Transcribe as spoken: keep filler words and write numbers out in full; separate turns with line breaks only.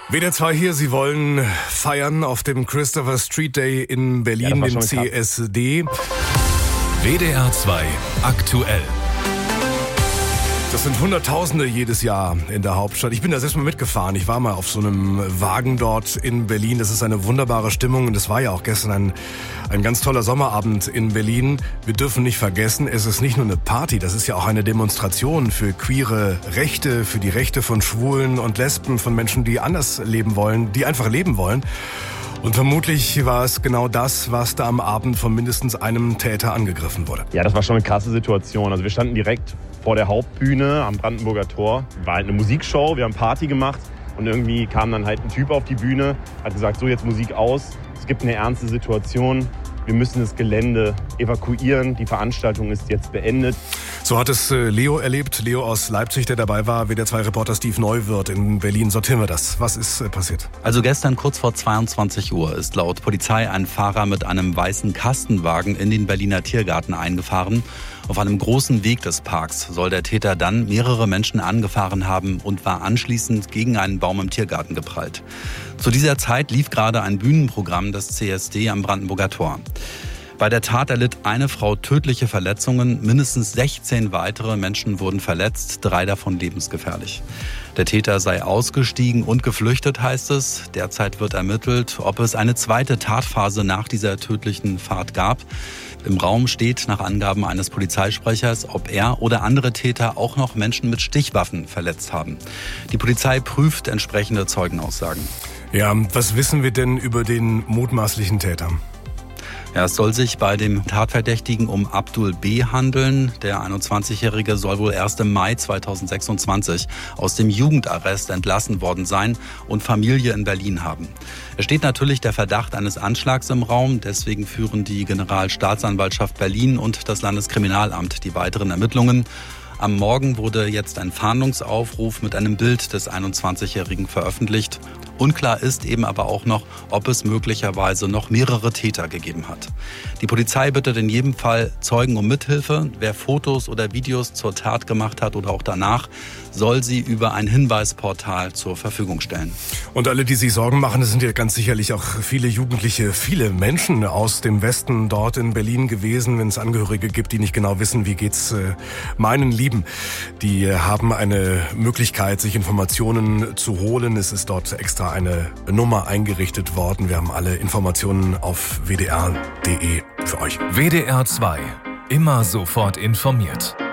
W D R zwei hier, Sie wollen feiern auf dem Christopher Street Day in Berlin,
ja,
dem C S D.
W D R zwei aktuell.
Das sind Hunderttausende jedes Jahr in der Hauptstadt. Ich bin da selbst mal mitgefahren. Ich war mal auf so einem Wagen dort in Berlin. Das ist eine wunderbare Stimmung und es war ja auch gestern ein, ein ganz toller Sommerabend in Berlin. Wir dürfen nicht vergessen, es ist nicht nur eine Party, das ist ja auch eine Demonstration für queere Rechte, für die Rechte von Schwulen und Lesben, von Menschen, die anders leben wollen, die einfach leben wollen. Und vermutlich war es genau das, was da am Abend von mindestens einem Täter angegriffen wurde.
Ja, das war schon eine krasse Situation. Also wir standen direkt vor der Hauptbühne am Brandenburger Tor. War halt eine Musikshow, wir haben Party gemacht und irgendwie kam dann halt ein Typ auf die Bühne, hat gesagt, so jetzt Musik aus, es gibt eine ernste Situation, wir müssen das Gelände evakuieren, die Veranstaltung ist jetzt beendet.
So hat es Leo erlebt, Leo aus Leipzig, der dabei war, W D R zwei Reporter Steve Neuwirth in Berlin. Sortieren wir das. Was ist passiert?
Also gestern kurz vor zweiundzwanzig Uhr ist laut Polizei ein Fahrer mit einem weißen Kastenwagen in den Berliner Tiergarten eingefahren. Auf einem großen Weg des Parks soll der Täter dann mehrere Menschen angefahren haben und war anschließend gegen einen Baum im Tiergarten geprallt. Zu dieser Zeit lief gerade ein Bühnenprogramm des C S D am Brandenburger Tor. Bei der Tat erlitt eine Frau tödliche Verletzungen, mindestens sechzehn weitere Menschen wurden verletzt, drei davon lebensgefährlich. Der Täter sei ausgestiegen und geflüchtet, heißt es. Derzeit wird ermittelt, ob es eine zweite Tatphase nach dieser tödlichen Fahrt gab. Im Raum steht nach Angaben eines Polizeisprechers, ob er oder andere Täter auch noch Menschen mit Stichwaffen verletzt haben. Die Polizei prüft entsprechende Zeugenaussagen.
Ja, was wissen wir denn über den mutmaßlichen Täter?
Ja, es soll sich bei dem Tatverdächtigen um Abdul B. handeln. Der einundzwanzigjährige soll wohl erst im Mai zweitausendsechsundzwanzig aus dem Jugendarrest entlassen worden sein und Familie in Berlin haben. Es steht natürlich der Verdacht eines Anschlags im Raum. Deswegen führen die Generalstaatsanwaltschaft Berlin und das Landeskriminalamt die weiteren Ermittlungen. Am Morgen wurde jetzt ein Fahndungsaufruf mit einem Bild des einundzwanzigjährigen veröffentlicht. Unklar ist eben aber auch noch, ob es möglicherweise noch mehrere Täter gegeben hat. Die Polizei bittet in jedem Fall Zeugen um Mithilfe. Wer Fotos oder Videos zur Tat gemacht hat oder auch danach, soll sie über ein Hinweisportal zur Verfügung stellen.
Und alle, die sich Sorgen machen, es sind ja ganz sicherlich auch viele Jugendliche, viele Menschen aus dem Westen dort in Berlin gewesen, wenn es Angehörige gibt, die nicht genau wissen, wie geht's äh, meinen Lieben. Die haben eine Möglichkeit, sich Informationen zu holen. Es ist dort extra eine Nummer eingerichtet worden. Wir haben alle Informationen auf w d r punkt d e für euch.
W D R zwei. Immer sofort informiert.